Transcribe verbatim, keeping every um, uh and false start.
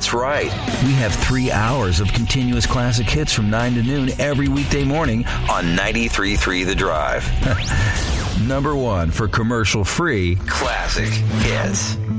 That's right. We have three hours of continuous classic hits from nine to noon every weekday morning On ninety-three point three The Drive. Number one for commercial-free Classic hits.